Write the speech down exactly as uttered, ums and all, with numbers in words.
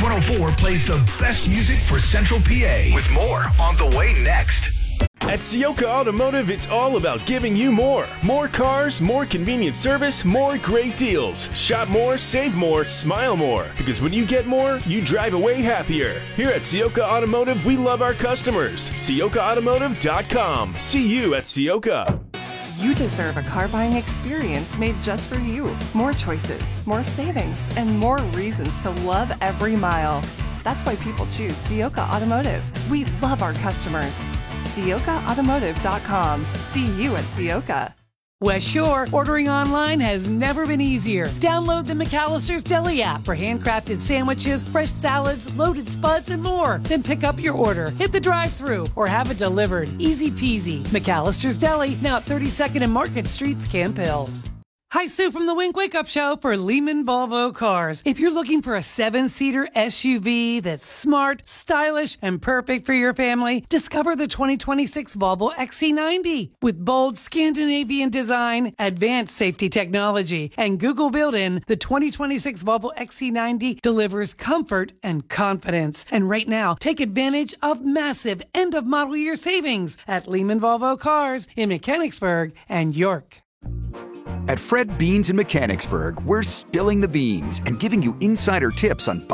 one oh four plays the best music for Central P A. With more on the way next. At Sioka Automotive, it's all about giving you more. More cars, more convenient service, more great deals. Shop more, save more, smile more. Because when you get more, you drive away happier. Here at Sioka Automotive, we love our customers. Sioka Automotive dot com. See you at Sioka. You deserve a car buying experience made just for you. More choices, more savings, and more reasons to love every mile. That's why people choose Sioka Automotive. We love our customers. Sioka Automotive dot com. See you at Sioka. West Shore, ordering online has never been easier. Download the McAllister's Deli app for handcrafted sandwiches, fresh salads, loaded spuds, and more. Then pick up your order, hit the drive-thru, or have it delivered. Easy peasy. McAllister's Deli, now at thirty-second and Market Streets, Camp Hill. Hi, Sue from the Wink Wake Up Show for Lehman Volvo Cars. If you're looking for a seven-seater S U V that's smart, stylish, and perfect for your family, discover the twenty twenty-six Volvo X C ninety. With bold Scandinavian design, advanced safety technology, and Google built-in, the twenty twenty-six Volvo X C ninety delivers comfort and confidence. And right now, take advantage of massive end-of-model year savings at Lehman Volvo Cars in Mechanicsburg and York. At Fred Beans in Mechanicsburg, we're spilling the beans and giving you insider tips on